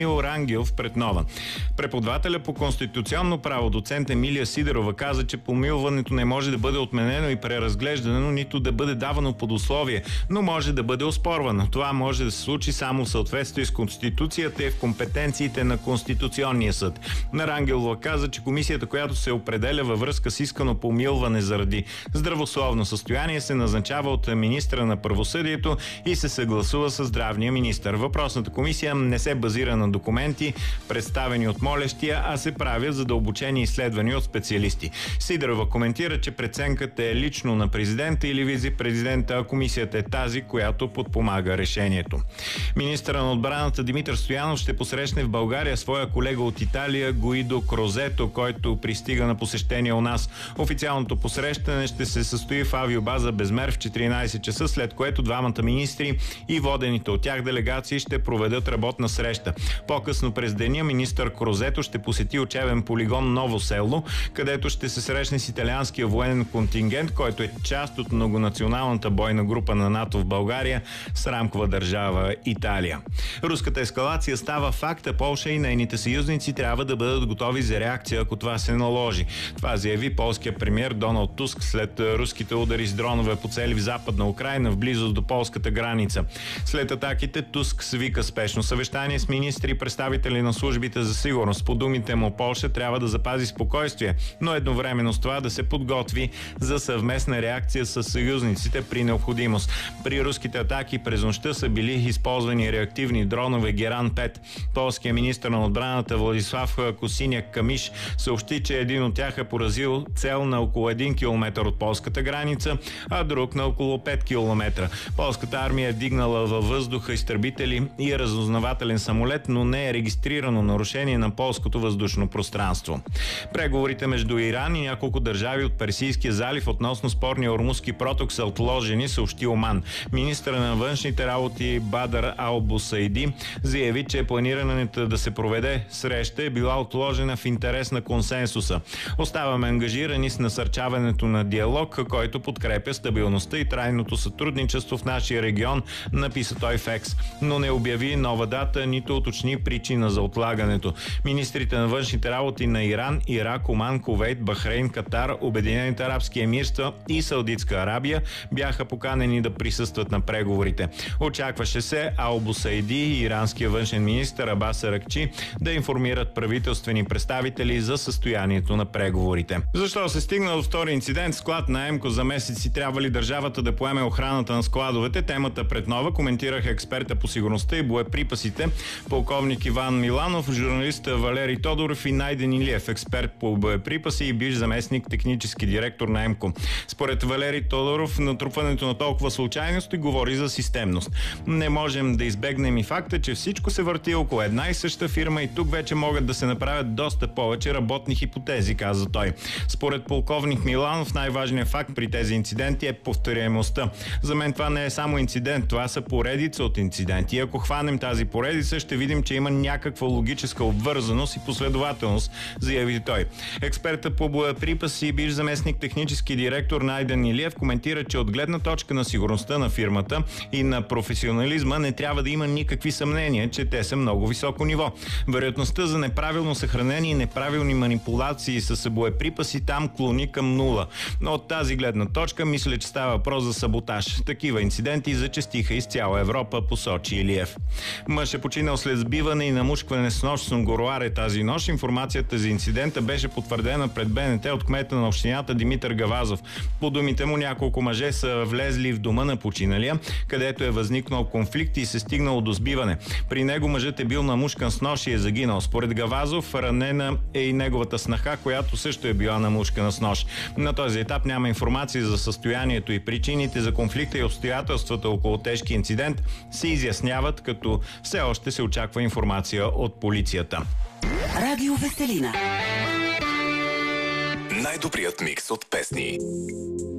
Рангелов пред Нова. Преподавателя по конституционно право доцент Емилия Сидерова каза, че помилването не може да бъде отменено и преразглеждано, нито да бъде давано под условие, но може да бъде оспорвано. Това може да се случи само в съответствие с Конституцията и в компетенциите на Конституционния съд. Рангелова каза, че комисията, която се определя във връзка с искано помилване заради здравословно състояние, се назначава от министра на правосъдието и се съгласува с здравния министър. Въпросната комисия не се базира на документи, представени от молещия, а се правят задълбочени изследвания от специалисти. Сидерова коментира, че преценката е лично на президента или вице-президента, а комисията е тази, която подпомага решението. Министърът на отбраната Димитър Стоянов ще посрещне в България своя колега от Италия Гуидо Крозето, който пристига на посещение у нас. Официалното посрещане ще се състои в авиобаза Безмер в 14 часа, след което двамата министри и водените от тях делегации ще проведат работна среща. По-късно през деня министър Крозето ще посети учебен полигон Ново село, където ще се срещне с италианския военен контингент, който е част от многонационалната бойна група на НАТО в България с рамкова държава Италия. Руската ескалация става факт, а Полша и нейните съюзници трябва да бъдат готови за реакция, ако това се наложи. Това заяви полския премиер Доналд Туск след руските удари с дронове по цели в Западна Украйна в близост до полската граница. След атаките Туск свика спешно съвещание с министри и представители на службите за сигурност. По думите му, Полша трябва да запази спокойствие, но едновременно с това да се подготви за съвместна реакция с съюзниците при необходимост. При руските атаки през нощта са били използвани реактивни дронове Геран-5. Полският министър на отбраната Владислав Косиняк-Камиш съобщи, че един от тях е поразил цел на около 1 км от полската граница, а друг на около 5 км. Полската армия е вдигнала във въздуха изтребители и разузнавателен самолет, но не е регистрирано нарушение на полското въздушно пространство. Преговорите между Иран и няколко държави от Персийския залив относно спорния Ормузски проток са отложени, съобщи Оман. Министър на външните работи Бадър Ал-Бусайди заяви, че планирането да се проведе среща е била отложена в интерес на консенсуса. Оставаме ангажирани с насърчаването на диалог, който подкрепя стабилността и трайното сътрудничество в нашия регион, написа той в Екс, но не обяви нова дата, нито уточни причина за отлагането. Министрите на външните работи на Иран, Ирак, Оман, Кувейт, Бахрейн, Катар, Обединените арабски емирства и Саудитска Арабия бяха поканени да присъстват на преговорите. Очакваше се Ал-Бусайди и иранския външен министър Абас Аракчи да информират правителствени представители за състоянието на преговорите. Защо се стигна до втори инцидент? Склад на ЕМКО за месеци. Трябва ли държавата да поеме охраната на складовете? Темата пред Нова коментираха експерта по сигурността и боеприпасите полковник Иван Миланов, журналиста Валери Тодоров и Найден Илиев, експерт по боеприпаси и бивш заместник технически директор на ЕМКО. Според Валери Тодоров, натрупването на толкова случайности говори за системност. Не можем да избегнем и факта, че всичко се върти около една и съща фирма и тук вече могат да се направят доста повече работни хипотези, каза той. Според полковник Миланов, най-важният факт при тези инциденти е повторяемостта. За мен това не е само инцидент, това са поредица от инциденти. Ако хванем тази поредица, ще видим, че има някаква логическа обвързаност и последователност, заяви той. Експерта по боеприпаси и бивш заместник технически директор Найден Илиев коментира, че от гледна точка на сигурността на фирмата и на професионализма не трябва да има никакви съмнения, че те са много високо ниво. Вероятността за неправилно съхранение и неправилни манипулации с боеприпаси там клони към нула. Но от тази гледна точка мисля, че става въпрос за саботаж. Такива инциденти зачестиха из цяла Европа, посочи Илиев. Мъж е починал след сбиване и намушкване с нож в Сунгуруаре тази нощ. Информацията за инцидента беше потвърдена пред БНТ от кмета на общината Димитър Гавазов. По думите му, няколко мъже са влезли в дома на починалия, където е възникнал конфликт и се стигнало до сбиване. При него мъжът е бил намушкан с нож и е загинал. Според Гавазов, ранена е и неговата снаха, която също е била намушкана с нож. На този етап няма информация за състоянието и причините за конфликта и обстоятелствата около тежки инцидент се изясняват, като все още се очаква информация от полицията. Радио Веселина. Най-добрият микс от песни.